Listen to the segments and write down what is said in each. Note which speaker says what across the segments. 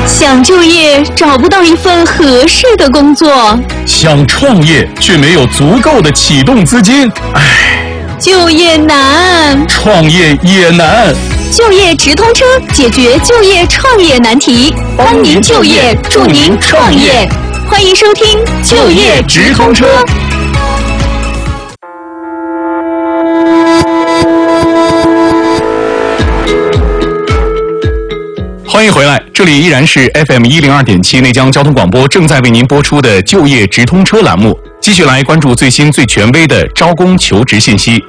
Speaker 1: 想就业找不到一份合适的工作，
Speaker 2: 想创业却没有足够的启动资金，
Speaker 1: 就业难，
Speaker 2: 创业也难。
Speaker 1: 就业直通车解决就业创业难题，帮您就业，助您创业。欢迎收听就业直通车。
Speaker 2: 欢迎回来，这里依然是 FM102.7 内江交通广播正在为您播出的就业直通车栏目，继续来关注最新最权威的招工求职信息。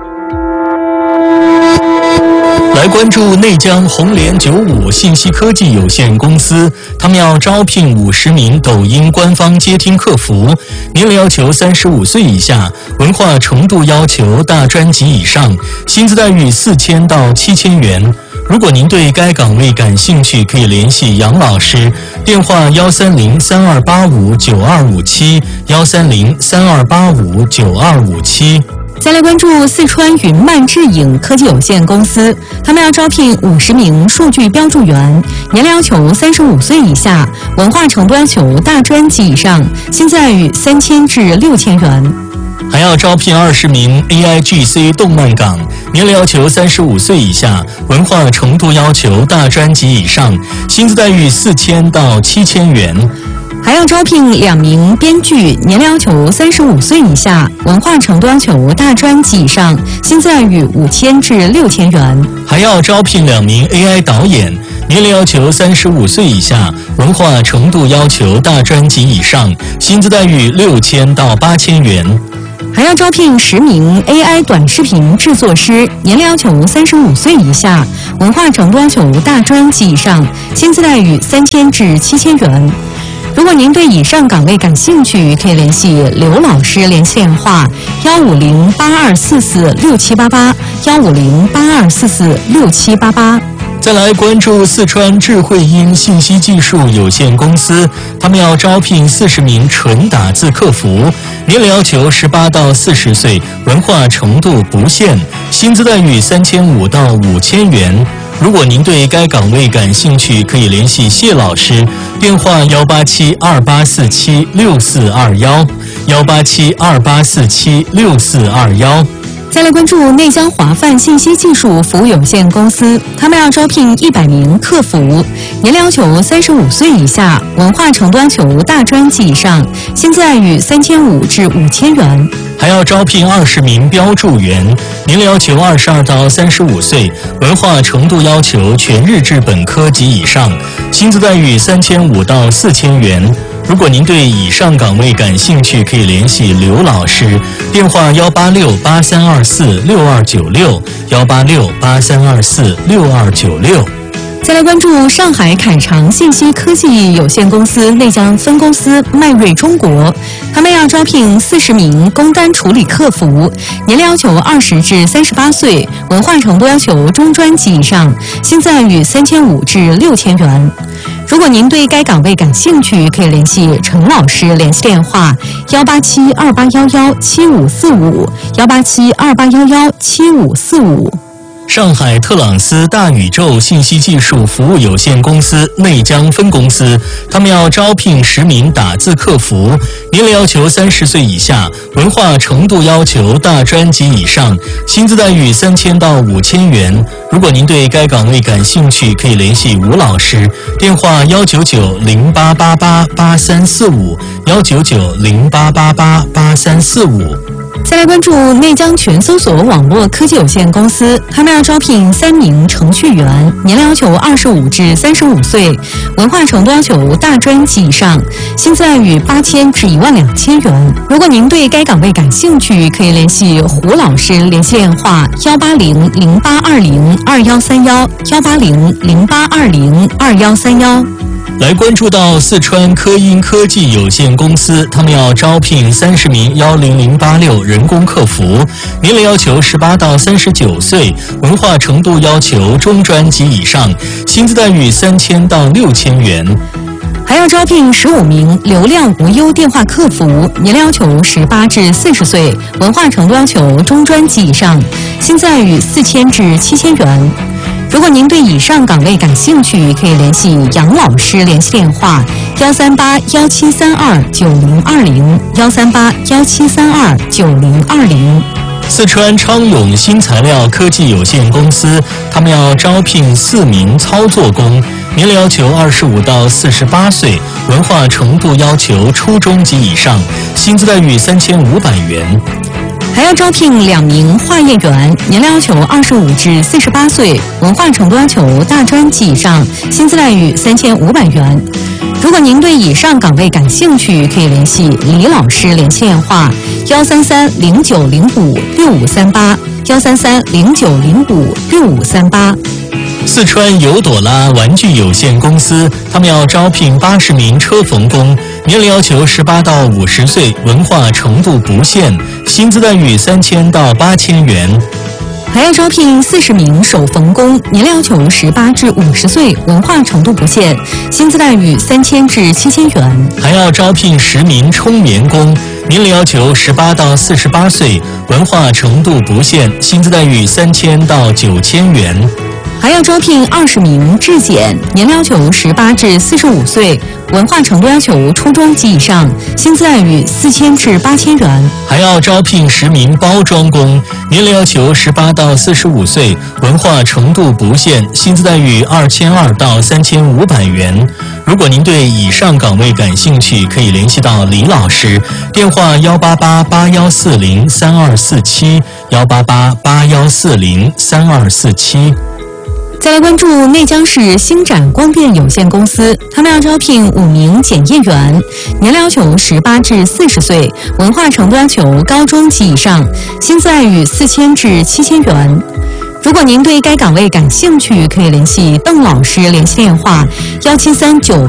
Speaker 3: 来关注内江红联95信息科技有限公司，他们要招聘50名抖音官方接听客服，年龄要求35岁以下，文化程度要求大专级以上，薪资待遇4000到7000元。如果您对该岗位感兴趣，可以联系杨老师，电话13032859257 13032859257。
Speaker 1: 再来关注四川云漫智影科技有限公司，他们要招聘50名数据标注员，年龄要求35岁以下，文化程度要求大专级以上，薪资待遇3000至6000元。
Speaker 3: 还要招聘20名 AIGC 动漫岗，年龄要求35岁以下，文化程度要求大专级以上，薪资待遇4000到7000元。
Speaker 1: 还要招聘2名编剧，年龄要求35岁以下，文化程度要求大专级以上，薪资待遇5000至6000元。
Speaker 3: 还要招聘2名 AI 导演，年龄要求35岁以下，文化程度要求大专级以上，薪资待遇6000到8000元。
Speaker 1: 还要招聘10名 AI 短视频制作师，年龄要求35岁以下，文化程度要求大专级以上，薪资待遇3000至7000元。如果您对以上岗位感兴趣，可以联系刘老师联系电话15082446788 15082446788。
Speaker 3: 再来关注四川智慧音信息技术有限公司，他们要招聘40名纯打字客服，年龄要求18到40岁，文化程度不限，薪资待遇3500到5000元。如果您对该岗位感兴趣，可以联系谢老师，电话18728476421 18728476421。
Speaker 1: 再来关注内江华范信息技术服务有限公司，他们要招聘100名客服，年龄要求35岁以下，文化程度要求大专级以上，薪资待遇3500至5000元。
Speaker 3: 还要招聘20名标注员，年龄要求22到35岁，文化程度要求全日制本科及以上，薪资待遇3500到4000元。如果您对以上岗位感兴趣，可以联系刘老师，电话18683246296 18683246296。
Speaker 1: 再来关注上海凯长信息科技有限公司内江分公司迈瑞中国，他们要招聘40名工单处理客服，年龄要求20至38岁，文化程度要求中专级以上，薪资待遇3500至6000元。如果您对该岗位感兴趣，可以联系陈老师联系电话18728117545 18728117545。
Speaker 3: 上海特朗斯大宇宙信息技术服务有限公司内江分公司，他们要招聘10名打字客服，年龄要求30岁以下，文化程度要求大专级以上，薪资待遇3000到5000元。如果您对该岗位感兴趣，可以联系吴老师，电话19908888345 19908888345。
Speaker 1: 再来关注内江全搜索网络科技有限公司，他们要招聘3名程序员，年龄要求25至35岁，文化程度要求大专级以上，薪资待遇8000至12000元。如果您对该岗位感兴趣，可以联系胡老师联系电话18008202131 18008202131。
Speaker 3: 来关注到四川科音科技有限公司，他们要招聘30名10086人工客服，年龄要求18到39岁，文化程度要求中专级以上，薪资待遇3000到6000元。
Speaker 1: 还要招聘15名流量无忧电话客服，年龄要求18至40岁，文化程度要求中专级以上，薪资待遇4000至7000元。 如果您对以上岗位感兴趣，可以联系杨老师联系电话13817329020，13817329020。
Speaker 3: 四川昌永新材料科技有限公司，他们要招聘4名操作工，年龄要求25到48岁，文化程度要求初中及以上，薪资待遇3500元。
Speaker 1: 还要招聘2名化验员，年龄要求25至48岁，文化程度要求大专及以上，薪资待遇3500元。如果您对以上岗位感兴趣，可以联系李老师联系电话13309056538，13309056538。
Speaker 3: 四川尤朵拉玩具有限公司，他们要招聘80名车缝工，年龄要求18到50岁，文化程度不限，薪资待遇3000到8000元。
Speaker 1: 还要招聘40名手缝工，年龄要求18至50岁，文化程度不限，薪资待遇3000至7000元。
Speaker 3: 还要招聘10名冲棉工，年龄要求18到48岁，文化程度不限，薪资待遇3000到9000元。
Speaker 1: 还要招聘20名制剪，年龄要求18至45岁，文化程度要求初中及以上，薪资待遇4000至8000元。
Speaker 3: 还要招聘10名包装工，年龄要求18到45岁，文化程度不限，薪资待遇2200到3500元。如果您对以上岗位感兴趣，可以联系到李老师，电话18881403247，18881403247。
Speaker 1: 再来关注内江市星展光电有限公司，他们要招聘5名检验员，年龄要求18至40岁，文化程度要求高中及以上，薪资待遇4000至7000元。如果您对该岗位感兴趣，可以联系邓老师联系电话17398